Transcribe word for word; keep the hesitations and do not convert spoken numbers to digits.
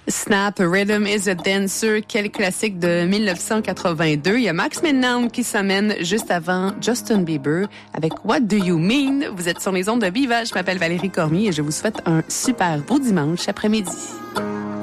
Snap, Rhythm is a Dancer, quel classique de dix-neuf cent quatre-vingt-deux. Il y a Max Midnown qui s'amène juste avant Justin Bieber avec What Do You Mean? Vous êtes sur les ondes de Viva. Je m'appelle Valérie Cormier et je vous souhaite un super beau dimanche après-midi.